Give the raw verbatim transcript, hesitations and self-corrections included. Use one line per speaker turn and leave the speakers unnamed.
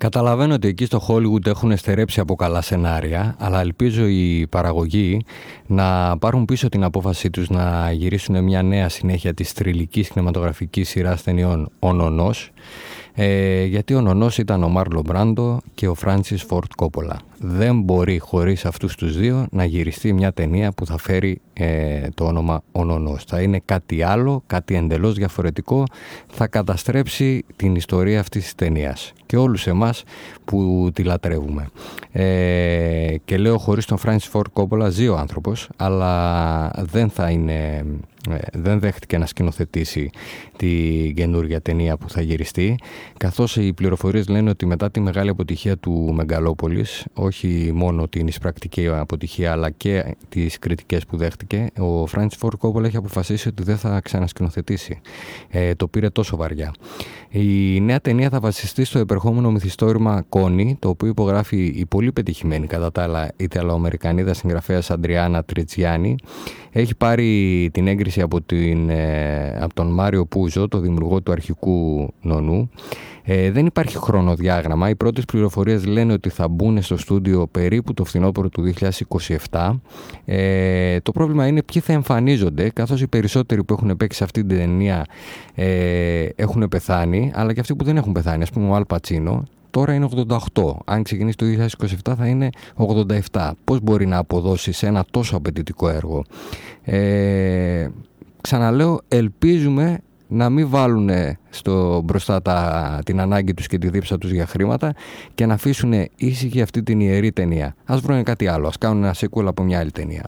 Καταλαβαίνω ότι εκεί στο Hollywood έχουν στερέψει από καλά σενάρια, αλλά ελπίζω οι παραγωγοί να πάρουν πίσω την απόφασή τους να γυρίσουν μια νέα συνέχεια της θρυλικής κινηματογραφικής σειράς ταινιών «Ο Νονός», ε, γιατί ο Νονός ήταν ο Μάρλον Μπράντο και ο Φράνσις Φόρντ Κόπολα. Δεν μπορεί χωρίς αυτούς τους δύο να γυριστεί μια ταινία που θα φέρει ε, το όνομα «Ο Νονός». Θα είναι κάτι άλλο, κάτι εντελώς διαφορετικό, θα καταστρέψει την ιστορία αυτής της ταινίας και όλους εμάς που τη λατρεύουμε. Ε, και λέω χωρίς τον Φράνσις Φόρντ Κόπολα ζει ο άνθρωπος, αλλά δεν θα είναι... δεν δέχτηκε να σκηνοθετήσει την καινούργια ταινία που θα γυριστεί, καθώς οι πληροφορίες λένε ότι μετά τη μεγάλη αποτυχία του Μεγαλόπολης, όχι μόνο την εισπρακτική αποτυχία αλλά και τις κριτικές που δέχτηκε, ο Φράνσις Φόρντ Κόπολα έχει αποφασίσει ότι δεν θα ξανασκηνοθετήσει. Ε, το πήρε τόσο βαριά. Η νέα ταινία θα βασιστεί στο επερχόμενο μυθιστόρημα Κόνι, το οποίο υπογράφει η πολύ πετυχημένη κατά τα άλλα Ιταλοαμερικανίδα συγγραφέας Αντριάννα Τριτσιάνι. Έχει πάρει την έγκριση από, την, από τον Μάριο Πούζο, το δημιουργό του αρχικού Νονού. Ε, δεν υπάρχει χρονοδιάγραμμα. Οι πρώτες πληροφορίες λένε ότι θα μπουν στο στούντιο περίπου το φθινόπωρο του δύο χιλιάδες είκοσι επτά. Ε, το πρόβλημα είναι ποιοι θα εμφανίζονται, καθώς οι περισσότεροι που έχουν παίξει σε αυτή την ταινία ε, έχουν πεθάνει, αλλά και αυτοί που δεν έχουν πεθάνει, ας πούμε ο Αλ Πατσίνο, τώρα είναι ογδόντα οκτώ. Αν ξεκινήσει το δύο χιλιάδες είκοσι επτά θα είναι ογδόντα επτά. Πώς μπορεί να αποδώσει σε ένα τόσο απαιτητικό έργο? Ε, ξαναλέω, ελπίζουμε να μην βάλουν στο μπροστά τα, την ανάγκη τους και τη δίψα τους για χρήματα και να αφήσουν ήσυχη αυτή την ιερή ταινία. Ας βρουν κάτι άλλο, ας κάνουν ένα sequel από μια άλλη ταινία.